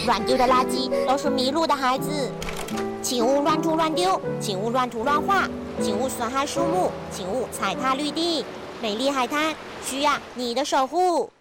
乱丢的垃圾都是迷路的孩子。请勿乱吐乱丢，请勿乱涂乱画，请勿损害树木，请勿踩踏绿地。美丽海滩需要你的守护。